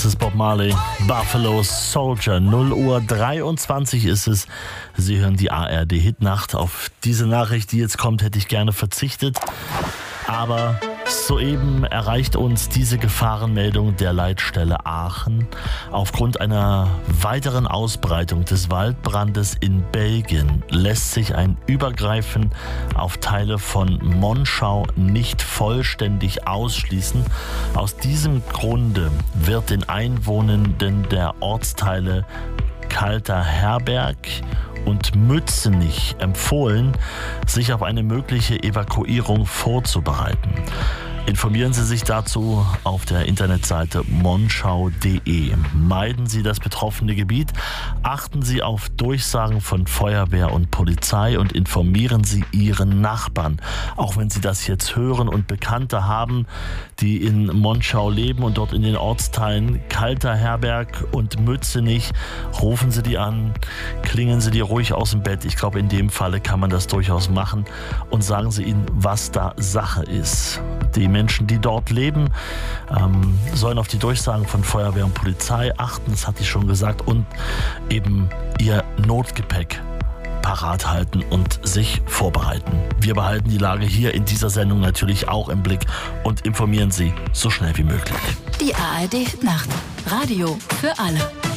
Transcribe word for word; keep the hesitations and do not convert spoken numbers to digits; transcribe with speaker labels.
Speaker 1: Das ist Bob Marley, Buffalo Soldier. null Uhr dreiundzwanzig ist es. Sie hören die A R D-Hitnacht. Auf diese Nachricht, die jetzt kommt, hätte ich gerne verzichtet. Aber soeben erreicht uns diese Gefahrenmeldung der Leitstelle Aachen. Aufgrund einer weiteren Ausbreitung des Waldbrandes in Belgien lässt sich ein Übergreifen auf Teile von Monschau nicht vollständig ausschließen. Aus diesem Grunde wird den Einwohnenden der Ortsteile Kalter Herberg und Mützenich empfohlen, sich auf eine mögliche Evakuierung vorzubereiten. Informieren Sie sich dazu auf der Internetseite monschau punkt de. Meiden Sie das betroffene Gebiet, achten Sie auf Durchsagen von Feuerwehr und Polizei und informieren Sie Ihren Nachbarn. Auch wenn Sie das jetzt hören und Bekannte haben, die in Monschau leben und dort in den Ortsteilen Kalter Herberg und Mützenich, rufen Sie die an, klingen Sie die ruhig aus dem Bett. Ich glaube, in dem Falle kann man das durchaus machen und sagen Sie ihnen, was da Sache ist. Die Menschen, die dort leben, ähm, sollen auf die Durchsagen von Feuerwehr und Polizei achten, das hatte ich schon gesagt, und eben ihr Notgepäck parat halten und sich vorbereiten. Wir behalten die Lage hier in dieser Sendung natürlich auch im Blick und informieren Sie so schnell wie möglich.
Speaker 2: Die A R D-Nacht. Radio für alle.